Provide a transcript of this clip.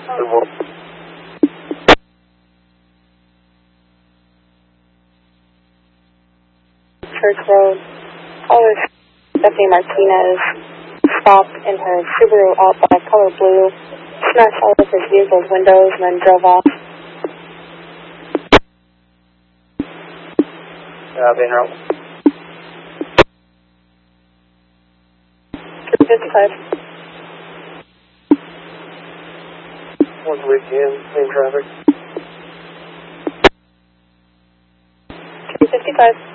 Church Road. Caller Stephanie Martinez stopped in her Subaru Outback color blue, smashed all of his vehicle's windows, and then drove off. Van Route. 355. Once a week, same traffic. 355.